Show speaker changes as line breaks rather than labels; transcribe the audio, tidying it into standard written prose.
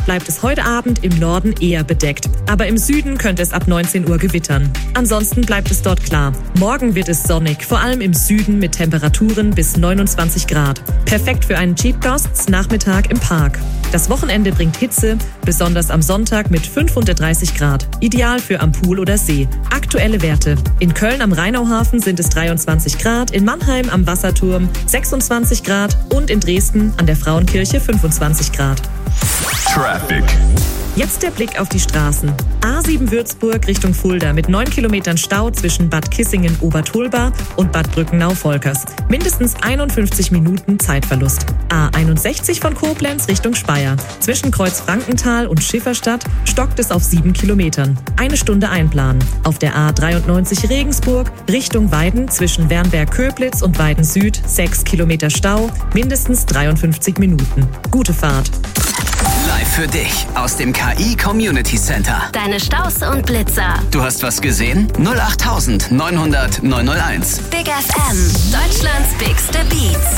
bleibt es heute Abend im Norden eher bedeckt. Aber im Süden könnte es ab 19 Uhr gewittern. Ansonsten bleibt es dort klar. Morgen wird es sonnig, vor allem im Süden mit Temperaturen bis 29 Grad. Perfekt für einen Cheap Ghosts Nachmittag im Park. Das Wochenende bringt Hitze, besonders am Sonntag mit 35 Grad. Ideal für am Pool oder See. Aktuelle Werte. In Köln am Rheinauhafen sind es 23 Grad, in Mannheim am Wasserturm 26 Grad und in Dresden an der Frauenkirche 25 Grad.
Traffic.
Jetzt der Blick auf die Straßen. A7 Würzburg Richtung Fulda mit 9 Kilometern Stau zwischen Bad Kissingen-Obertolba und Bad Brückenau-Volkers. Mindestens 51 Minuten Zeitverlust. A61 von Koblenz Richtung Speyer. Zwischen Kreuz-Frankenthal und Schifferstadt stockt es auf 7 Kilometern. 1 Stunde einplanen. Auf der A93 Regensburg Richtung Weiden zwischen Wernberg-Köblitz und Weiden Süd 6 Kilometer Stau. Mindestens 53 Minuten. Gute Fahrt.
Live für dich aus dem KI Community Center.
Deine Staus und Blitzer.
Du hast was gesehen? 08900 901.
Big FM. Deutschlands bigste Beats.